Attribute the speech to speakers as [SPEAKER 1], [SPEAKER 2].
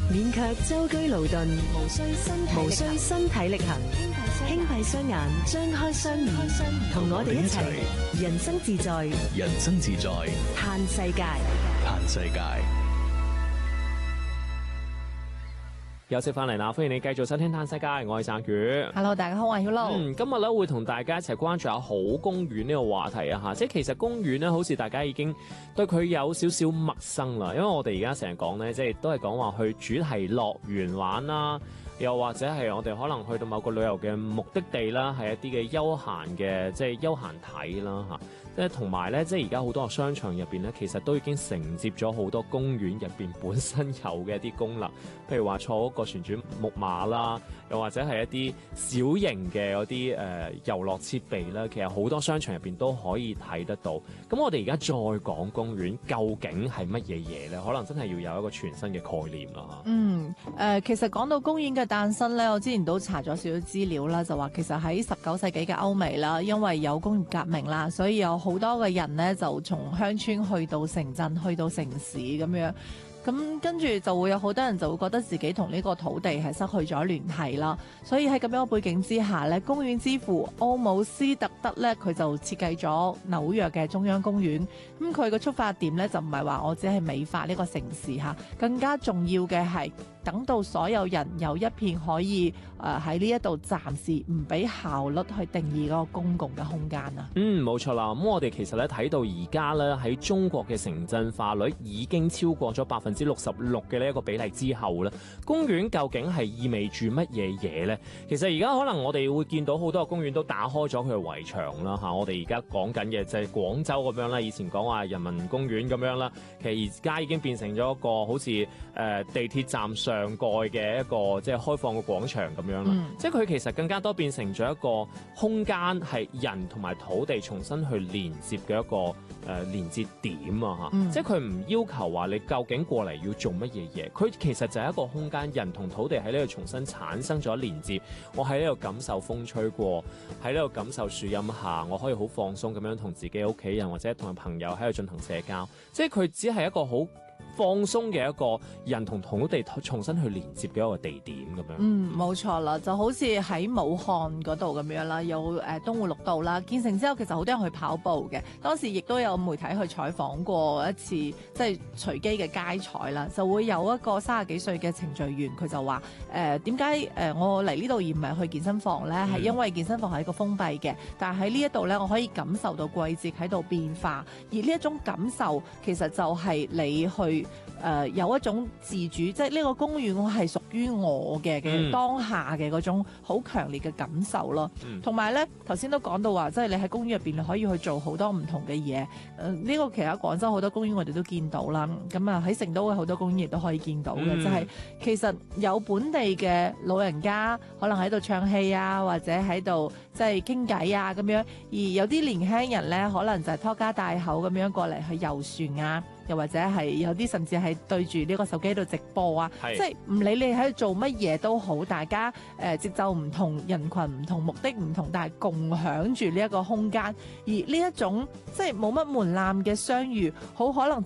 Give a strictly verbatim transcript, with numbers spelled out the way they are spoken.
[SPEAKER 1] 免卻舟車勞頓，無需身體無需身體力行，輕閉雙眼，張開雙耳，同我哋一齊人生自在，
[SPEAKER 2] 人生自在，
[SPEAKER 1] 嘆世界，
[SPEAKER 2] 嘆世界。
[SPEAKER 3] 休息翻嚟啦，歡迎你繼續收聽《嘆世界》，我係贊宇。
[SPEAKER 4] Hello， 大家好，我係 Hello。
[SPEAKER 3] 嗯，今日咧會同大家一齊關注下好公園呢個話題啊吓，即係其實公園咧，好似大家已經對佢有少少陌生啦，因為我哋而家成日講咧，即係都係講話去主題樂園玩啦，又或者係我哋可能去到某個旅遊嘅目的地啦，係一啲嘅休閒嘅，即係休閒體啦吓。即係同埋咧，即係而家好多個商場入邊咧，其實都已經承接咗好多公園入邊本身有嘅一啲功能，譬如話坐嗰個旋轉木馬啦，又或者係一啲小型嘅嗰啲誒遊樂設備啦，其實好多商場入邊都可以睇得到。咁我哋而家再講公園，究竟係乜嘢嘢咧？可能真係要有一個全新嘅概念啦嚇。
[SPEAKER 4] 嗯，誒、呃，其實講到公園嘅誕生咧，我之前都查咗少少資料啦，就話其實喺十九世紀嘅歐美啦，因為有工業革命啦，所以有好多嘅人呢，就從鄉村去到城鎮，去到城市咁樣。咁跟住就會有好多人就會覺得自己同呢個土地係失去咗聯繫啦，所以喺咁樣嘅背景之下呢，公園之父奧姆斯特德呢，佢就設計咗紐約嘅中央公園。咁佢個出發點呢，就唔係話我只係美化呢個城市嚇，更加重要嘅係等到所有人有一片可以誒喺呢一度暫時唔俾效率去定義嗰個公共嘅空間啊。
[SPEAKER 3] 嗯，冇錯啦。咁我哋其實咧睇到而家咧喺中國嘅城鎮化率已經超過咗百分之六十六嘅呢一個比例之後咧，公園究竟係意味住乜嘢嘢呢？其實而家可能我哋會見到好多個公園都打開咗佢嘅圍牆啦嚇。我哋而家講緊嘅就係廣州咁樣啦，以前講話人民公園咁樣啦，其實而家已經變成咗一個好似誒、呃、地鐵站上蓋嘅一個即係開放嘅廣場咁樣啦。嗯、即係佢其實更加多變成咗一個空間，係人同埋土地重新去連接嘅一個誒、呃、連接點啊嚇。嗯、即係佢唔要求話你究竟過嚟要做乜嘢嘢，佢其實就係一個空間，人同土地喺呢度重新產生咗連接。我喺呢度感受風吹過，喺呢度感受樹蔭下，我可以好放鬆咁樣同自己屋企人或者同朋友喺度進行社交。即係佢只係一個好放鬆嘅一個人同土地重新去連接嘅一個地點咁樣。
[SPEAKER 4] 嗯，冇錯啦，就好似喺武漢嗰度咁樣啦，有誒、呃、東湖綠道啦，建成之後其實好多人去跑步嘅，當時亦都有媒體去採訪過一次，即係隨機嘅街採啦，就會有一個三十幾歲嘅程序員，佢就話誒點解誒我嚟呢度而唔係去健身房呢？係、嗯、因為健身房係一個封閉嘅，但係喺呢一度呢，我可以感受到季節喺度變化，而呢一種感受其實就係你去。誒、呃、有一種自主，即係呢個公園係屬於我嘅嘅、嗯、當下嘅嗰種好強烈嘅感受咯。同埋、嗯、呢頭先都講到話，即係你喺公園入邊你可以去做好多唔同嘅嘢。誒、呃、呢、這個其實廣州好多公園我哋都見到啦。咁啊喺成都嘅好多公園亦都可以見到嘅，嗯、就係其實有本地嘅老人家可能喺度唱戲啊，或者喺度即係傾偈啊咁樣，而有啲年輕人呢，可能就係拖家帶口咁樣過嚟去遊船啊。又或者係有啲甚至係對住呢個手機喺度直播啊，是即係唔理你喺度做乜嘢都好，大家誒、呃、節奏唔同，人群唔同，目的唔同，但係共享住呢一個空間，而呢一種即係冇乜門檻嘅相遇，好可能